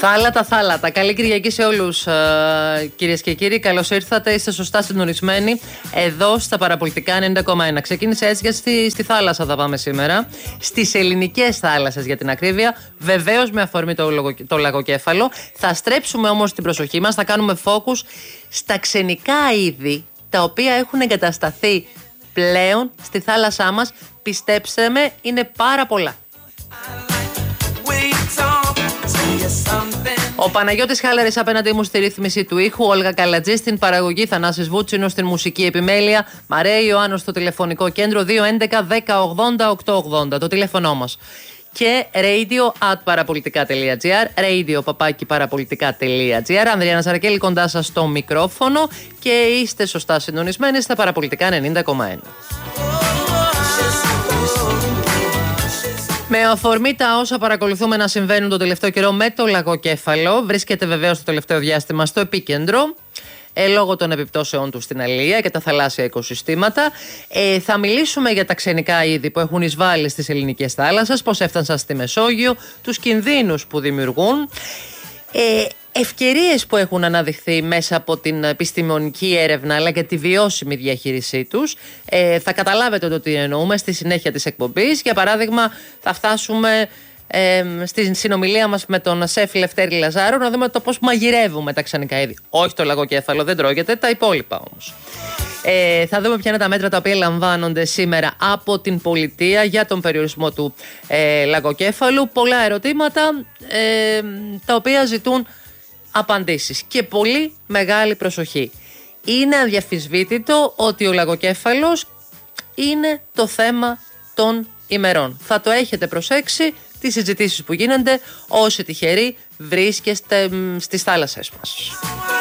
Θάλατα. Καλή Κυριακή σε όλους, κυρίες και κύριοι. Καλώς ήρθατε. Είστε σωστά συντονισμένοι εδώ στα παραπολιτικά 90,1. Ξεκίνησε έτσι γιατί στη θάλασσα θα πάμε σήμερα. Στις ελληνικές θάλασσες για την ακρίβεια. Βεβαίως με αφορμή το λαγοκέφαλο. Θα στρέψουμε όμως την προσοχή μας. Θα κάνουμε focus στα ξενικά είδη τα οποία έχουν εγκατασταθεί πλέον στη θάλασσά μας. Πιστέψτε με, είναι πάρα πολλά. Ο Παναγιώτης Χάλαρης απέναντί μου στη ρύθμιση του ήχου, Όλγα Καλατζή στην παραγωγή, Θανάσης Βούτσινος στην μουσική επιμέλεια, Μαρέα Ιωάννου στο τηλεφωνικό κέντρο 211-1080-880, το τηλέφωνό μας. Και radio@parapolitica.gr, radio@parapolitica.gr. Ανδρέα Ναζαρακέλη κοντά σας στο μικρόφωνο και είστε σωστά συντονισμένοι στα παραπολιτικά 90,1. Με αφορμή τα όσα παρακολουθούμε να συμβαίνουν το τελευταίο καιρό με το λαγοκέφαλο, βρίσκεται βεβαίως το τελευταίο διάστημα στο επίκεντρο, λόγω των επιπτώσεών του στην αλία και τα θαλάσσια οικοσυστήματα. Θα μιλήσουμε για τα ξενικά είδη που έχουν εισβάλει στις ελληνικές θάλασσες, πώς έφτασαν στη Μεσόγειο, τους κινδύνους που δημιουργούν, ευκαιρίες που έχουν αναδειχθεί μέσα από την επιστημονική έρευνα αλλά και τη βιώσιμη διαχείρισή τους. Θα καταλάβετε το τι εννοούμε στη συνέχεια της εκπομπής. Για παράδειγμα, θα φτάσουμε στη συνομιλία μας με τον σεφ Λευτέρη Λαζάρου να δούμε το πώς μαγειρεύουμε τα ξενικά είδη. Όχι το λαγοκέφαλο, δεν τρώγεται, τα υπόλοιπα όμως. Θα δούμε ποια είναι τα μέτρα τα οποία λαμβάνονται σήμερα από την πολιτεία για τον περιορισμό του λαγοκέφαλου. Πολλά ερωτήματα τα οποία ζητούν απαντήσεις και πολύ μεγάλη προσοχή. Είναι αδιαφυσβήτητο ότι ο λαγοκέφαλος είναι το θέμα των ημερών. Θα το έχετε προσέξει τις συζητήσεις που γίνονται όσοι τυχεροί βρίσκεστε στις θάλασσες μας.